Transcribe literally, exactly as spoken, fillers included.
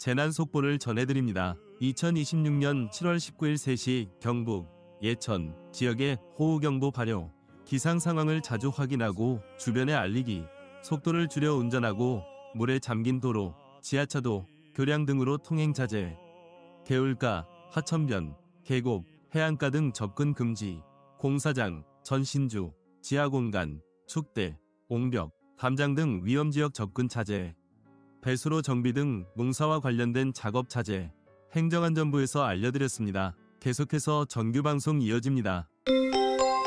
재난 속보를 전해드립니다. 이천이십육 년 칠월 십구일 세 시 경북, 예천 지역에 호우경보 발효, 기상 상황을 자주 확인하고 주변에 알리기, 속도를 줄여 운전하고 물에 잠긴 도로, 지하차도, 교량 등으로 통행 자제, 개울가, 하천변, 계곡, 해안가 등 접근 금지, 공사장, 전신주, 지하공간, 축대, 옹벽, 담장 등 위험지역 접근 자제, 배수로 정비 등 농사와 관련된 작업 자제, 행정안전부에서 알려드렸습니다. 계속해서 정규방송 이어집니다.